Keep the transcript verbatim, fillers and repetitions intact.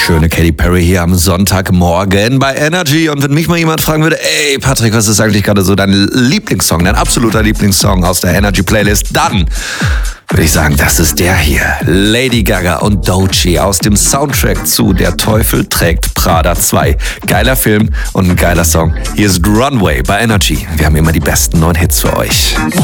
wunderschöne Katy Perry hier am Sonntagmorgen bei Energy. Und wenn mich mal jemand fragen würde, ey Patrick, was ist eigentlich gerade so dein Lieblingssong, dein absoluter Lieblingssong aus der Energy Playlist, dann würde ich sagen, das ist der hier. Lady Gaga und Doechii aus dem Soundtrack zu Der Teufel trägt Prada zwei. Geiler Film und ein geiler Song. Hier ist Runway bei Energy. Wir haben immer die besten neuen Hits für euch.